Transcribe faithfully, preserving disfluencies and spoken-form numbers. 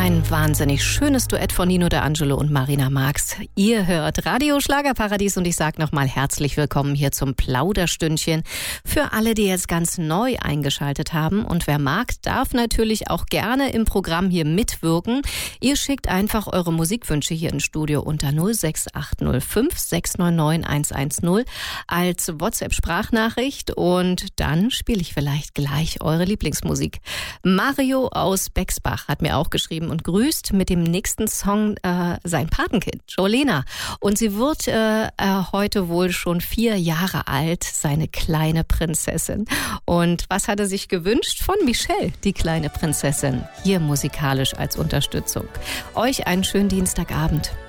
Ein wahnsinnig schönes Duett von Nino D'Angelo und Marina Marx. Ihr hört Radio Schlagerparadies und ich sage nochmal herzlich willkommen hier zum Plauderstündchen. Für alle, die jetzt ganz neu eingeschaltet haben, und wer mag, darf natürlich auch gerne im Programm hier mitwirken. Ihr schickt einfach eure Musikwünsche hier ins Studio unter null sechs acht null fünf sechs neun neun eins eins null als WhatsApp-Sprachnachricht und dann spiele ich vielleicht gleich eure Lieblingsmusik. Mario aus Bexbach hat mir auch geschrieben und grüßt mit dem nächsten Song äh, sein Patenkind, Jolena. Und sie wird äh, äh, heute wohl schon vier Jahre alt, seine kleine Prinzessin. Und was hat er sich gewünscht? Von Michelle, die kleine Prinzessin. Hier musikalisch als Unterstützung. Euch einen schönen Dienstagabend.